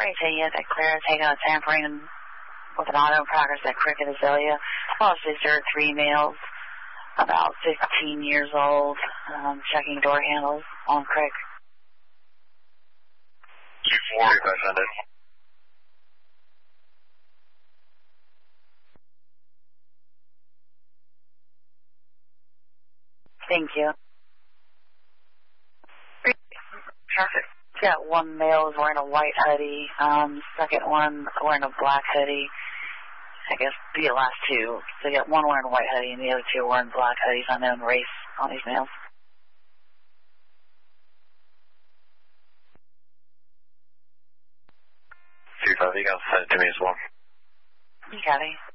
Right, so you have that clear taking a tampering with an auto in progress at Cricket Azalea. Policies are 3 males, about 15 years old, checking door handles on Crick. 2-4. Thank you. Traffic. Got one male is wearing a white hoodie, second one wearing a black hoodie. I guess be the last two. So you got one wearing a white hoodie and the other two wearing black hoodies. Unknown race on these males. 2-5, you got to send it to me as well. You got it.